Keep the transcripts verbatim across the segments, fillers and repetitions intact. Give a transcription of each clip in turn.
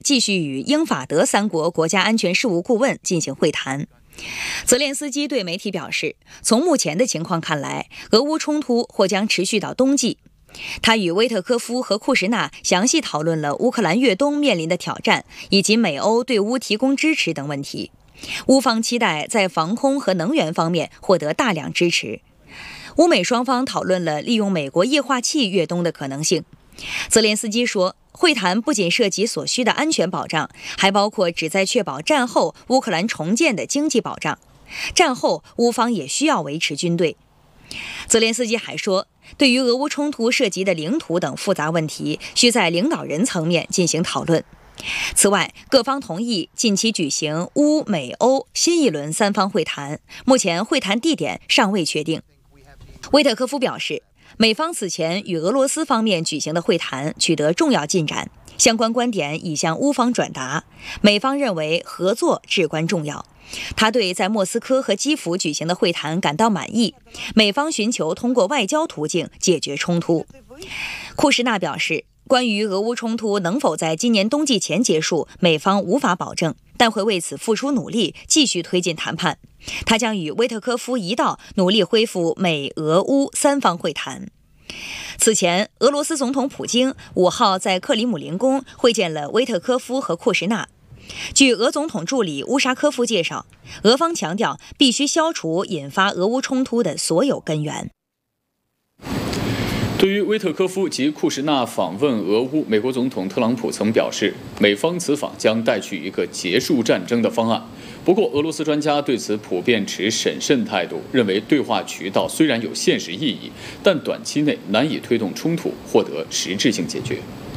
继续与英法德三国国家安全事务顾问进行会谈。泽连斯基对媒体表示，从目前的情况看来，俄乌冲突或将持续到冬季。他与威特科夫和库什纳详细讨论了乌克兰越冬面临的挑战，以及美欧对乌提供支持等问题。乌方期待在防空和能源方面获得大量支持。乌美双方讨论了利用美国液化气越冬的可能性。泽连斯基说，会谈不仅涉及所需的安全保障，还包括旨在确保战后乌克兰重建的经济保障。战后乌方也需要维持军队。泽连斯基还说，对于俄乌冲突涉及的领土等复杂问题，需在领导人层面进行讨论。此外，各方同意近期举行乌美欧新一轮三方会谈，目前会谈地点尚未确定。威特科夫表示，美方此前与俄罗斯方面举行的会谈取得重要进展，相关观点已向乌方转达，美方认为合作至关重要。他对在莫斯科和基辅举行的会谈感到满意，美方寻求通过外交途径解决冲突。库什纳表示，关于俄乌冲突能否在今年冬季前结束，美方无法保证，但会为此付出努力，继续推进谈判。他将与威特科夫一道努力恢复美俄乌三方会谈。此前，俄罗斯总统普京五号在克里姆林宫会见了威特科夫和库什纳。据俄总统助理乌沙科夫介绍，俄方强调必须消除引发俄乌冲突的所有根源。 对于威特科夫及库什纳访问俄乌，美国总统特朗普曾表示，美方此访将带去一个结束战争的方案。不过，俄罗斯专家对此普遍持审慎态度，认为对话渠道虽然有现实意义，但短期内难以推动冲突获得实质性解决。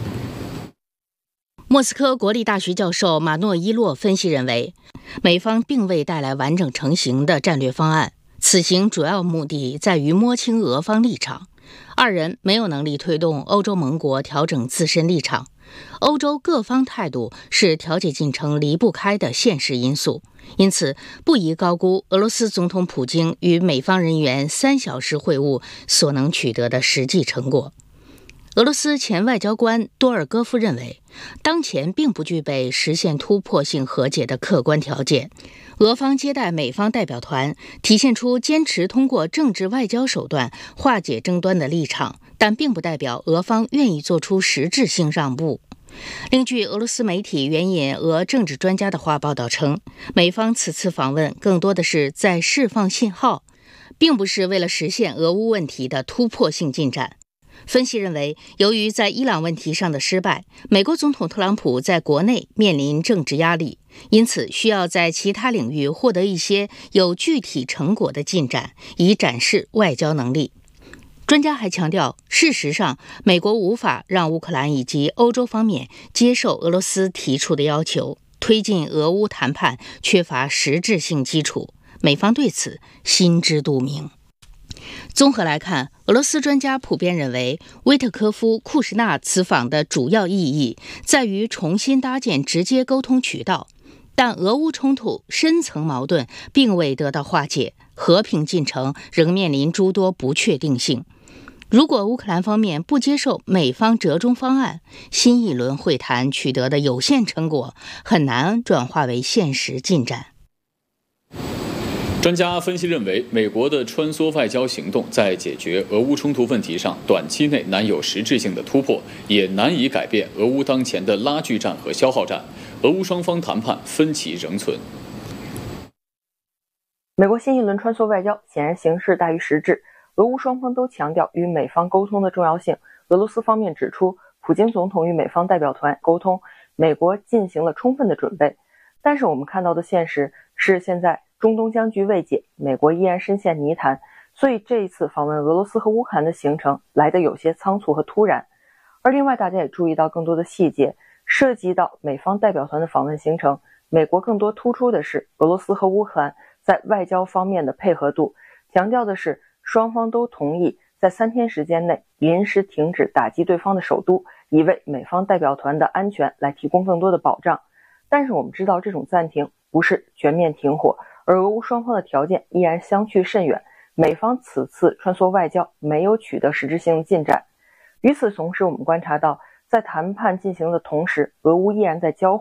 莫斯科国立大学教授马诺伊洛分析认为，美方并未带来完整成型的战略方案，此行主要目的在于摸清俄方立场。二人没有能力推动欧洲盟国调整自身立场，欧洲各方态度是调解进程离不开的现实因素，因此不宜高估俄罗斯总统普京与美方人员三小时会晤所能取得的实际成果。俄罗斯前外交官多尔戈夫认为，当前并不具备实现突破性和解的客观条件。俄方接待美方代表团，体现出坚持通过政治外交手段化解争端的立场，但并不代表俄方愿意做出实质性让步。另据俄罗斯媒体援引俄政治专家的话报道称，美方此次访问更多的是在释放信号，并不是为了实现俄乌问题的突破性进展。分析认为，由于在伊朗问题上的失败，美国总统特朗普在国内面临政治压力，因此需要在其他领域获得一些有具体成果的进展，以展示外交能力。专家还强调，事实上，美国无法让乌克兰以及欧洲方面接受俄罗斯提出的要求，推进俄乌谈判缺乏实质性基础，美方对此心知肚明。综合来看，俄罗斯专家普遍认为，威特科夫、库什纳此访的主要意义在于重新搭建直接沟通渠道，但俄乌冲突深层矛盾并未得到化解，和平进程仍面临诸多不确定性。如果乌克兰方面不接受美方折中方案，新一轮会谈取得的有限成果很难转化为现实进展。 专家分析认为，美国的穿梭外交行动在解决俄乌冲突问题上，短期内难有实质性的突破，也难以改变俄乌当前的拉锯战和消耗战。俄乌双方谈判分歧仍存。 美国新一轮穿梭外交显然形式大于实质，俄乌双方都强调与美方沟通的重要性。俄罗斯方面指出，普京总统与美方代表团沟通，美国进行了充分的准备。但是我们看到的现实是，现在中东僵局未解，美国依然深陷泥潭，所以这一次访问俄罗斯和乌克兰的行程来得有些仓促和突然。而另外大家也注意到更多的细节，涉及到美方代表团的访问行程，美国更多突出的是俄罗斯和乌克兰在外交方面的配合度，强调的是双方都同意在三天时间内临时停止打击对方的首都，以为美方代表团的安全来提供更多的保障。但是我们知道，这种暂停不是全面停火，而俄乌双方的条件依然相去甚远，美方此次穿梭外交没有取得实质性进展。与此同时，我们观察到，在谈判进行的同时，俄乌依然在交